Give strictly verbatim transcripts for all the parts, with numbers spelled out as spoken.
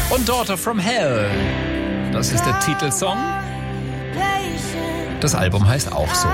Und Daughter from Hell. Das ist der Titelsong. Das Album heißt auch so.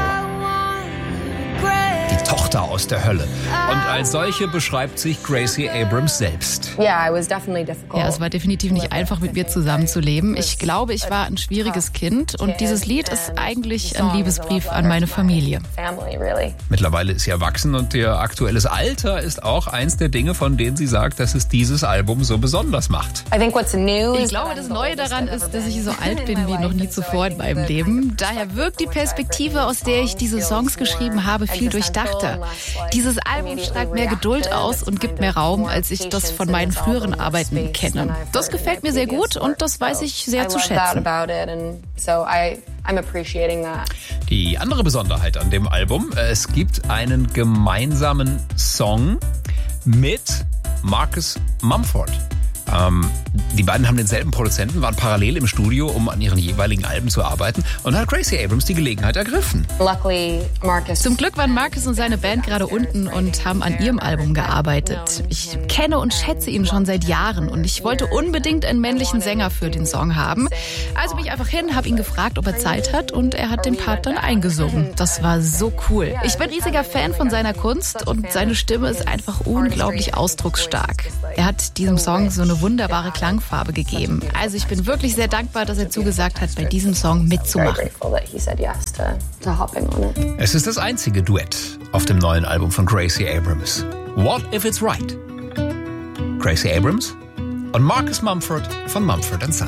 Die Tochter aus der Hölle. Und als solche beschreibt sich Gracie Abrams selbst. Ja, es war definitiv nicht einfach, mit mir zusammenzuleben. Ich glaube, ich war ein schwieriges Kind und dieses Lied ist eigentlich ein Liebesbrief an meine Familie. Mittlerweile ist sie erwachsen und ihr aktuelles Alter ist auch eins der Dinge, von denen sie sagt, dass es dieses Album so besonders macht. Ich glaube, das Neue daran ist, dass ich so alt bin wie noch nie zuvor in meinem Leben. Daher wirkt die Perspektive, aus der ich diese Songs geschrieben habe, viel durchdachter. Dieses Album strahlt mehr Geduld aus und gibt mehr Raum, als ich das von meinen früheren Arbeiten kenne. Das gefällt mir sehr gut und das weiß ich sehr zu schätzen. Die andere Besonderheit an dem Album, es gibt einen gemeinsamen Song mit Marcus Mumford. Ähm, die beiden haben denselben Produzenten, waren parallel im Studio, um an ihren jeweiligen Alben zu arbeiten. Und da hat Gracie Abrams die Gelegenheit ergriffen. Zum Glück waren Marcus und seine Band gerade unten und haben an ihrem Album gearbeitet. Ich kenne und schätze ihn schon seit Jahren und ich wollte unbedingt einen männlichen Sänger für den Song haben. Also bin ich einfach hin, habe ihn gefragt, ob er Zeit hat und er hat den Part dann eingesungen. Das war so cool. Ich bin riesiger Fan von seiner Kunst und seine Stimme ist einfach unglaublich ausdrucksstark. Er hat diesem Song so eine wunderbare Klangfarbe gegeben. Also ich bin wirklich sehr dankbar, dass er zugesagt hat, bei diesem Song mitzumachen. Es ist das einzige Duett auf dem neuen Album von Gracie Abrams. What If It's Right? Gracie Abrams und Marcus Mumford von Mumford and Sons.